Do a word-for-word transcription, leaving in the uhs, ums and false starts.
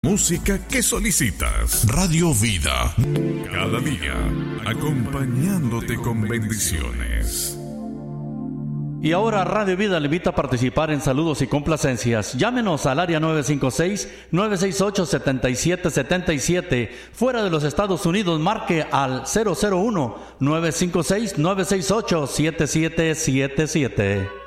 Música que solicitas. Radio Vida. Cada día, acompañándote con bendiciones. Y ahora Radio Vida le invita a participar en saludos y complacencias. Llámenos al área nueve cinco seis, nueve seis ocho, siete siete siete siete. Fuera de los Estados Unidos, marque al cero cero uno, nueve cinco seis, nueve seis ocho, siete siete siete siete.